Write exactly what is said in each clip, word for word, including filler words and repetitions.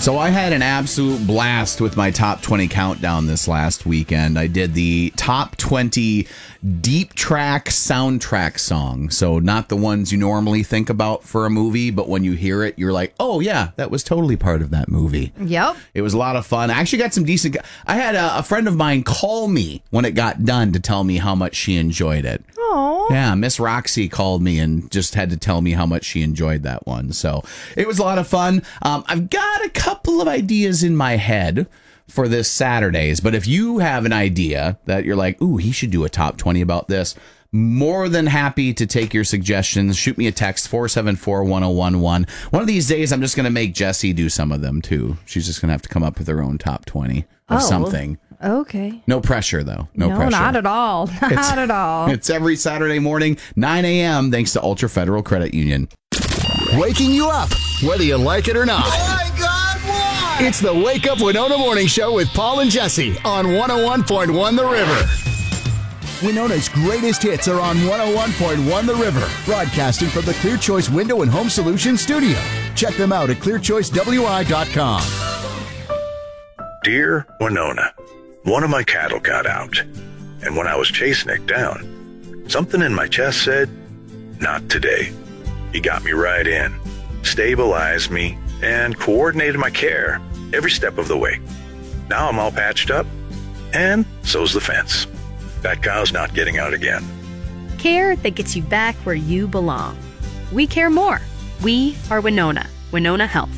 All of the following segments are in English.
So I had an absolute blast with my top twenty countdown this last weekend. I did the top twenty deep track soundtrack songs. So not the ones you normally think about for a movie, but when you hear it, you're like, oh yeah, that was totally part of that movie. Yep. It was a lot of fun. I actually got some decent... I had a, a friend of mine call me when it got done to tell me how much she enjoyed it. Oh. Yeah, Miss Roxy called me and just had to tell me how much she enjoyed that one. So it was a lot of fun. Um, I've got a couple of ideas in my head for this Saturdays, but if you have an idea that you're like, ooh, he should do a top twenty about this, more than happy to take your suggestions. Shoot me a text, four seven four, one oh one one. One of these days, I'm just going to make Jessie do some of them, too. She's just going to have to come up with her own top twenty of Oh. something. Okay. No pressure, though. No, No, pressure. not at all. Not It's- at all. It's every Saturday morning, nine a.m., thanks to Ultra Federal Credit Union. Waking you up, whether you like it or not. Oh my God, what? It's the Wake Up Winona Morning Show with Paul and Jesse on one oh one point one The River. Winona's greatest hits are on one oh one point one The River, broadcasting from the Clear Choice Window and Home Solutions studio. Check them out at clear choice w i dot com. Dear Winona, one of my cattle got out, and when I was chasing it down, something in my chest said, not today. He got me right in, stabilized me, and coordinated my care every step of the way. Now I'm all patched up, and so's the fence. That cow's not getting out again. Care that gets you back where you belong. We care more. We are Winona. Winona Health.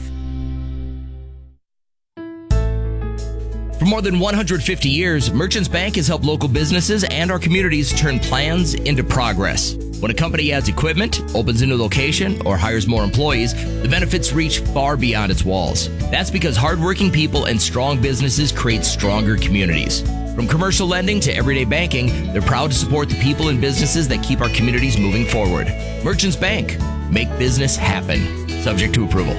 For more than one hundred fifty years, Merchants Bank has helped local businesses and our communities turn plans into progress. When a company adds equipment, opens a new location, or hires more employees, the benefits reach far beyond its walls. That's because hardworking people and strong businesses create stronger communities. From commercial lending to everyday banking, they're proud to support the people and businesses that keep our communities moving forward. Merchants Bank. Make business happen. Subject to approval.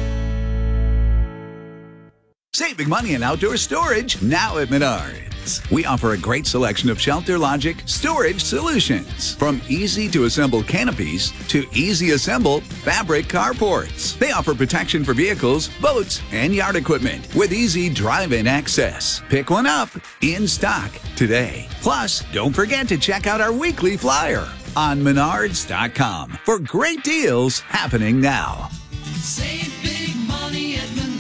Save big money in outdoor storage now at Menards. We offer a great selection of Shelter Logic storage solutions. From easy-to-assemble canopies to easy-assemble fabric carports. They offer protection for vehicles, boats, and yard equipment with easy drive-in access. Pick one up in stock today. Plus, don't forget to check out our weekly flyer on menards dot com for great deals happening now. Save big money at Menards.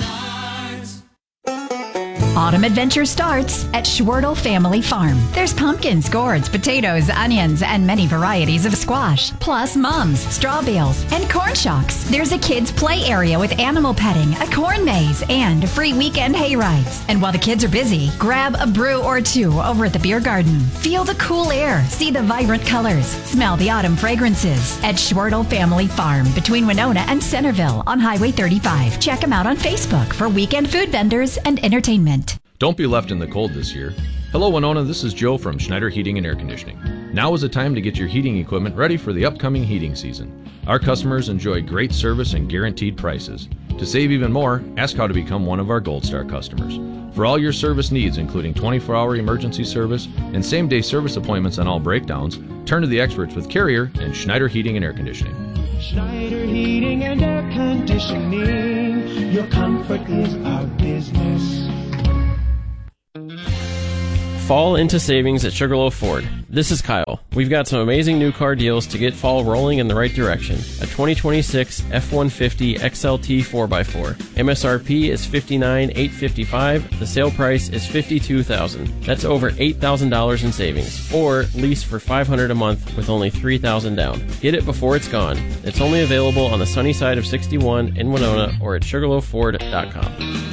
Autumn adventure starts at Schwartle Family Farm. There's pumpkins, gourds, potatoes, onions, and many varieties of squash, plus mums, straw bales, and corn shocks. There's a kids' play area with animal petting, a corn maze, and free weekend hay rides. And while the kids are busy, grab a brew or two over at the beer garden. Feel the cool air, see the vibrant colors, smell the autumn fragrances at Schwartle Family Farm between Winona and Centerville on Highway thirty-five. Check them out on Facebook for weekend food vendors and entertainment. Don't be left in the cold this year. Hello, Winona. This is Joe from Schneider Heating and Air Conditioning. Now is the time to get your heating equipment ready for the upcoming heating season. Our customers enjoy great service and guaranteed prices. To save even more, ask how to become one of our Gold Star customers. For all your service needs, including twenty-four hour emergency service and same-day service appointments on all breakdowns, turn to the experts with Carrier and Schneider Heating and Air Conditioning. Schneider Heating and Air Conditioning. Your comfort is our business. Fall into savings at Sugarloaf Ford. This is Kyle. We've got some amazing new car deals to get fall rolling in the right direction. A twenty twenty-six F one fifty X L T four by four. M S R P is fifty-nine thousand eight hundred fifty-five dollars. The sale price is fifty-two thousand dollars. That's over eight thousand dollars in savings. Or lease for five hundred dollars a month with only three thousand dollars down. Get it before it's gone. It's only available on the sunny side of sixty-one in Winona or at sugarloaf ford dot com.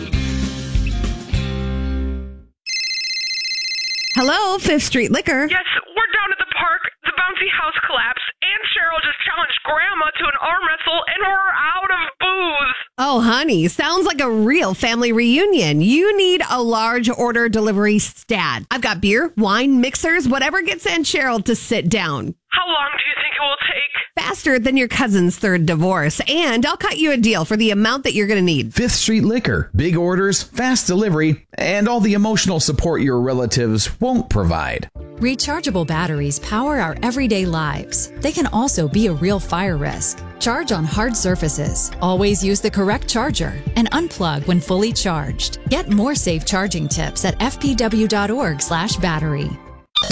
Hello, Fifth Street Liquor. Yes, we're down at the park. The bouncy house collapsed, and Cheryl just challenged Grandma to an arm wrestle, and we're out of booze. Oh, honey, sounds like a real family reunion. You need a large order delivery stat. I've got beer, wine, mixers, whatever gets Aunt Cheryl to sit down. How long do you think it will take? Faster than your cousin's third divorce. And I'll cut you a deal for the amount that you're going to need. Fifth Street Liquor. Big orders, fast delivery, and all the emotional support your relatives won't provide. Rechargeable batteries power our everyday lives. They can also be a real fire risk. Charge on hard surfaces. Always use the correct charger and unplug when fully charged. Get more safe charging tips at f p w dot org slash battery.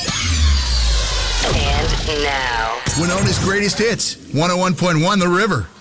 And now, Winona's greatest hits, one oh one point one The River.